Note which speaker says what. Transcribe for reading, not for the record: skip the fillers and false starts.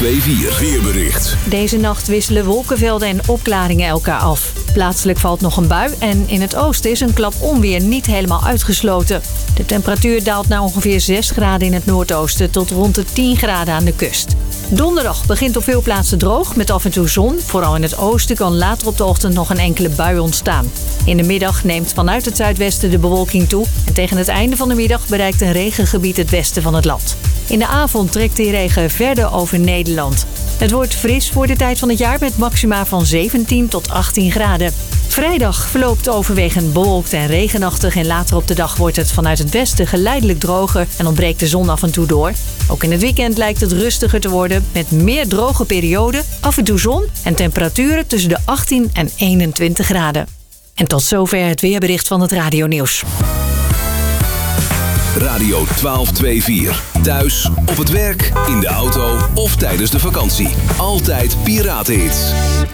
Speaker 1: 1224 weerbericht.
Speaker 2: Deze nacht wisselen wolkenvelden en opklaringen elkaar af. Plaatselijk valt nog een bui en in het oosten is een klap onweer niet helemaal uitgesloten. De temperatuur daalt naar ongeveer 6 graden in het noordoosten tot rond de 10 graden aan de kust. Donderdag begint op veel plaatsen droog met af en toe zon. Vooral in het oosten kan later op de ochtend nog een enkele bui ontstaan. In de middag neemt vanuit het zuidwesten de bewolking toe. En tegen het einde van de middag bereikt een regengebied het westen van het land. In de avond trekt die regen verder over Nederland. Het wordt fris voor de tijd van het jaar met maxima van 17 tot 18 graden. Vrijdag verloopt overwegend bewolkt en regenachtig en later op de dag wordt het vanuit het westen geleidelijk droger en ontbreekt de zon af en toe door. Ook in het weekend lijkt het rustiger te worden met meer droge perioden, af en toe zon en temperaturen tussen de 18 en 21 graden. En tot zover het weerbericht van het radionieuws.
Speaker 1: Radio 1224. Thuis, op het werk, in de auto of tijdens de vakantie. Altijd piratenhits.